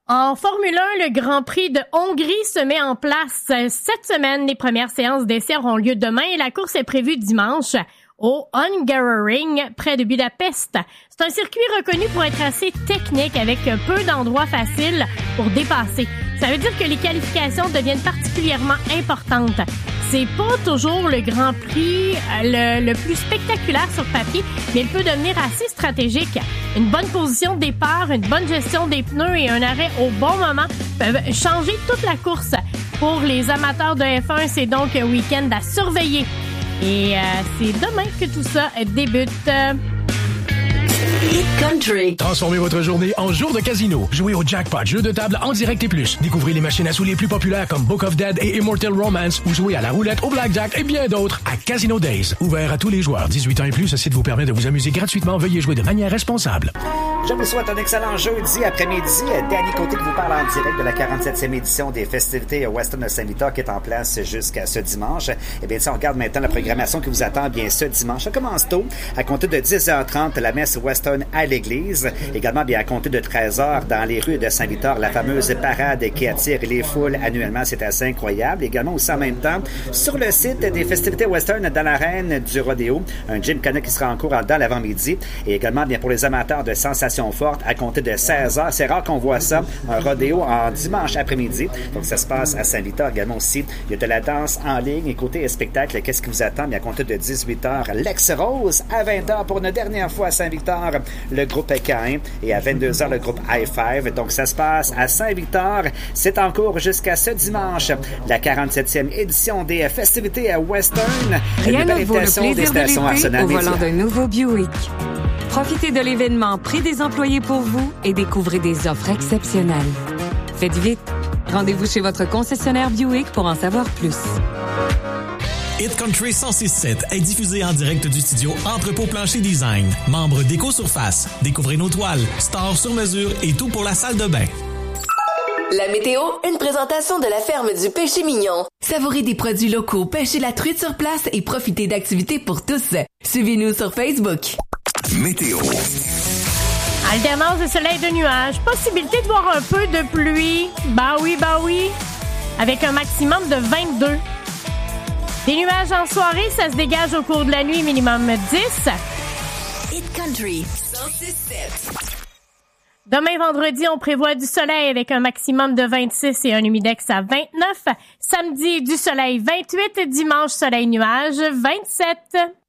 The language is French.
En Formule 1, le Grand Prix de Hongrie se met en place cette semaine. Les premières séances d'essais auront lieu demain et la course est prévue dimanche au Hungaroring, près de Budapest. C'est un circuit reconnu pour être assez technique avec peu d'endroits faciles pour dépasser. Ça veut dire que les qualifications deviennent particulièrement importantes. C'est pas toujours le Grand Prix le plus spectaculaire sur papier, mais il peut devenir assez stratégique. Une bonne position de départ, une bonne gestion des pneus et un arrêt au bon moment peuvent changer toute la course. Pour les amateurs de F1, c'est donc un week-end à surveiller. Et c'est demain que tout ça débute. Hit Country. Transformez votre journée en jour de casino. Jouez au jackpot, jeu de table en direct et plus. Découvrez les machines à sous les plus populaires comme Book of Dead et Immortal Romance ou jouez à la roulette, au blackjack et bien d'autres à Casino Days. Ouvert à tous les joueurs. 18 ans et plus, ce site vous permet de vous amuser gratuitement. Veuillez jouer de manière responsable. Je vous souhaite un excellent jeudi après-midi. Danny Côté qui vous parle en direct de la 47e édition des festivités Western de Saint-Vitor qui est en place jusqu'à ce dimanche. Eh bien, si on regarde maintenant la programmation qui vous attend bien ce dimanche, ça commence tôt. À compter de 10h30, la messe Western à l'église. Également, bien à compter de 13h dans les rues de Saint-Vitor, la fameuse parade qui attire les foules annuellement. C'est assez incroyable. Également aussi en même temps, sur le site des festivités Western dans l'arène du rodéo, un gymkhana qui sera en cours dans l'avant-midi. Et également, bien pour les amateurs de sensations fortes, à compter de 16h. C'est rare qu'on voit ça, un rodéo en dimanche après-midi. Donc, ça se passe à Saint-Vitor. Également aussi, il y a de la danse en ligne. Et côté spectacle, qu'est-ce qui vous attend? Bien, à compter de 18h, Lex Rose. À 20h, pour une dernière fois à Saint-Victor, le groupe Cain. Et à 22h, le groupe High Five. Donc, ça se passe à Saint-Victor. C'est en cours jusqu'à ce dimanche. La 47e édition des festivités à Western. Rien ne vaut le plaisir de l'été au volant d'un nouveau Buick. Profitez de l'événement Prix des employés pour vous et découvrez des offres exceptionnelles. Faites vite. Rendez-vous chez votre concessionnaire Buick pour en savoir plus. Hit Country 106.7 est diffusé en direct du studio Entrepôt Plancher Design. Membre d'Éco-Surface. Découvrez nos toiles, stores sur mesure et tout pour la salle de bain. La météo, une présentation de la ferme du Péché Mignon. Savourez des produits locaux, pêchez la truite sur place et profitez d'activités pour tous. Suivez-nous sur Facebook. Météo. Alternance de soleil et de nuages. Possibilité de voir un peu de pluie. Bah oui. Avec un maximum de 22. Des nuages en soirée, ça se dégage au cours de la nuit, minimum 10. Hit Country 106.7. Demain, vendredi, on prévoit du soleil avec un maximum de 26 et un humidex à 29. Samedi, du soleil 28. Dimanche, soleil nuage 27.